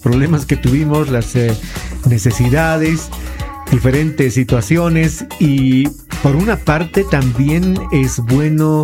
problemas que tuvimos, las necesidades, diferentes situaciones, y por una parte también es bueno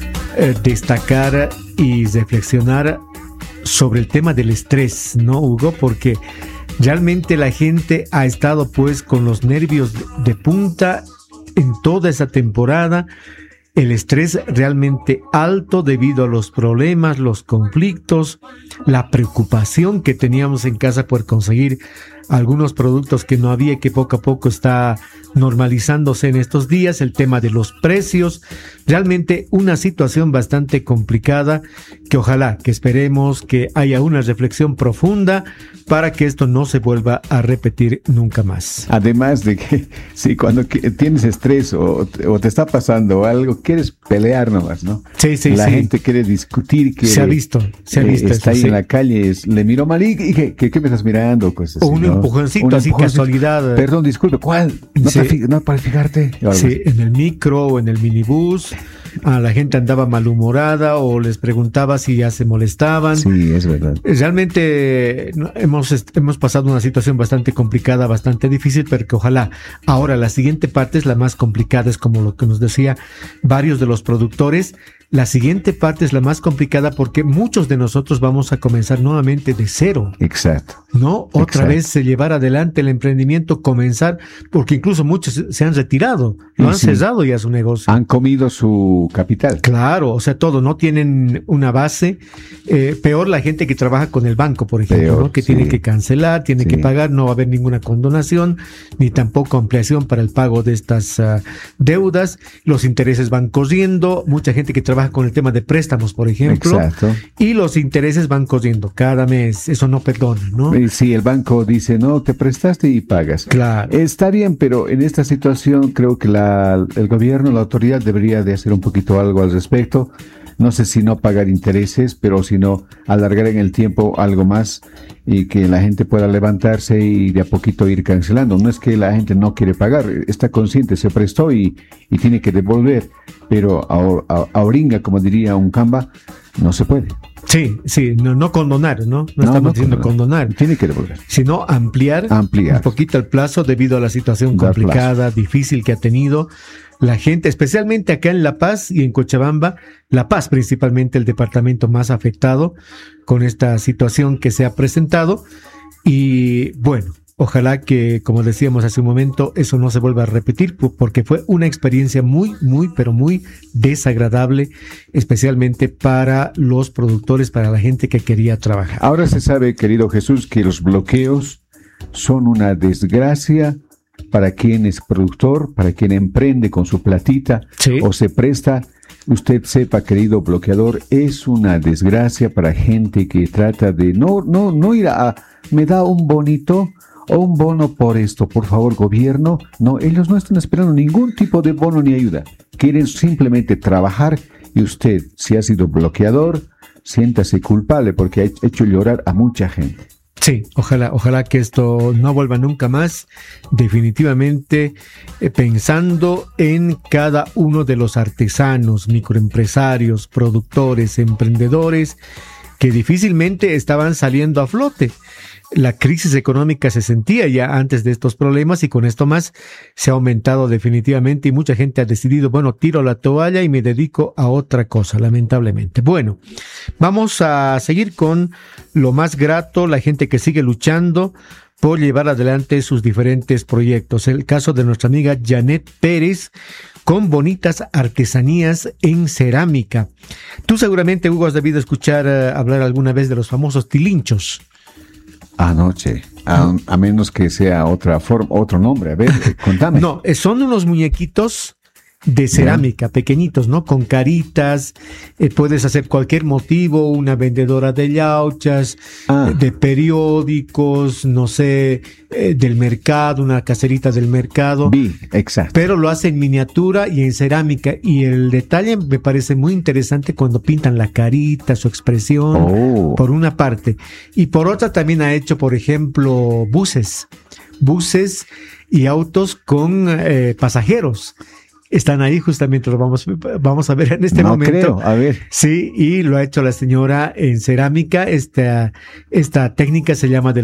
destacar y reflexionar sobre el tema del estrés, ¿no, Hugo? Porque realmente la gente ha estado pues con los nervios de punta en toda esa temporada, el estrés realmente alto debido a los problemas, los conflictos, la preocupación que teníamos en casa por conseguir algunos productos que no había, que poco a poco está normalizándose en estos días, el tema de los precios, realmente una situación bastante complicada que ojalá, que esperemos que haya una reflexión profunda para que esto no se vuelva a repetir nunca más. Además de que si cuando tienes estrés o te está pasando algo, quieres pelear nomás, ¿no? Sí. La gente quiere discutir, se ha visto está eso, ahí sí. en la calle, le miro mal y ¿qué me estás mirando? Pues así, o un empujoncito, así casualidad. Perdón, disculpe, ¿cuál? No para fijarte. Sí, en el micro o en el minibús, la gente andaba malhumorada o les preguntaba si ya se molestaban. Sí, es verdad. Realmente hemos pasado una situación bastante complicada, bastante difícil, pero que ojalá ahora la siguiente parte es la más complicada, es como lo que nos decía varios de los productores. La siguiente parte es la más complicada porque muchos de nosotros vamos a comenzar nuevamente de cero. Exacto. ¿No? Otra vez llevar adelante el emprendimiento, comenzar, porque incluso muchos se han retirado, han cerrado ya su negocio. Han comido su capital. Claro, o sea, todo, no tienen una base. Peor la gente que trabaja con el banco, por ejemplo, ¿no? Que tiene que cancelar, tiene que pagar, no va a haber ninguna condonación, ni tampoco ampliación para el pago de estas deudas. Los intereses van corriendo, mucha gente que trabaja con el tema de préstamos, por ejemplo. Exacto. Y los intereses van corriendo cada mes, eso no perdona, ¿no? Sí, el banco dice, no, te prestaste y pagas. Claro. Está bien, pero en esta situación creo que el gobierno, la autoridad debería de hacer un poquito algo al respecto. No sé si no pagar intereses, pero si no alargar en el tiempo algo más y que la gente pueda levantarse y de a poquito ir cancelando. No es que la gente no quiere pagar, está consciente, se prestó y tiene que devolver, pero a oringa, como diría un camba, no se puede. Sí, no condonar, ¿no? No estamos diciendo condonar. Tiene que devolver. Sino ampliar un poquito el plazo debido a la situación complicada, difícil que ha tenido la gente, especialmente acá en La Paz y en Cochabamba. La Paz principalmente, el departamento más afectado con esta situación que se ha presentado. Y bueno, ojalá que, como decíamos hace un momento, eso no se vuelva a repetir, porque fue una experiencia muy, pero muy desagradable, especialmente para los productores, para la gente que quería trabajar. Ahora se sabe, querido Jesús, que los bloqueos son una desgracia para quien es productor, para quien emprende con su platita o se presta. Usted sepa, querido bloqueador, es una desgracia para gente que trata de no ir a, me da un bonito o un bono por esto, por favor, gobierno. No, ellos no están esperando ningún tipo de bono ni ayuda. Quieren simplemente trabajar y usted, si ha sido bloqueador, siéntase culpable porque ha hecho llorar a mucha gente. Sí, ojalá que esto no vuelva nunca más. Definitivamente pensando en cada uno de los artesanos, microempresarios, productores, emprendedores que difícilmente estaban saliendo a flote. La crisis económica se sentía ya antes de estos problemas y con esto más se ha aumentado definitivamente y mucha gente ha decidido, bueno, tiro la toalla y me dedico a otra cosa, lamentablemente. Bueno, vamos a seguir con lo más grato, la gente que sigue luchando por llevar adelante sus diferentes proyectos. El caso de nuestra amiga Janet Pérez, con bonitas artesanías en cerámica. Tú seguramente, Hugo, has debido escuchar hablar alguna vez de los famosos tilinchos. Anoche, a menos que sea otra forma, otro nombre. A ver, contame. No, son unos muñequitos de cerámica, pequeñitos, ¿no? Con caritas, puedes hacer cualquier motivo, una vendedora de yauchas, de periódicos, no sé, del mercado, una caserita del mercado. Exacto. Pero lo hace en miniatura y en cerámica, y el detalle me parece muy interesante cuando pintan la carita, su expresión, por una parte. Y por otra también ha hecho, por ejemplo, buses y autos con pasajeros. Están ahí, justamente lo vamos a ver en este momento. Creo, a ver. Sí, y lo ha hecho la señora en cerámica. Esta técnica se llama de